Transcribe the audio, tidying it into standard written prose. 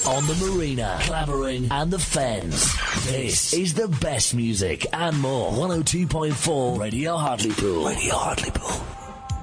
on the Marina, Clavering and the Fens. This is the best music and more. 102.4 Radio Hartlepool. Radio Hartlepool.